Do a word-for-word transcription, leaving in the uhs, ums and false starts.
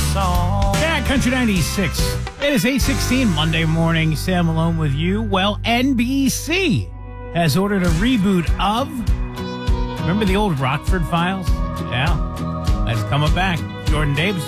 song. Yeah, Country ninety-six. It is eight sixteen Monday morning. Sam Malone with you. Well, N B C has ordered a reboot of... Remember the old Rockford Files? Yeah. That's coming back. Jordan Davis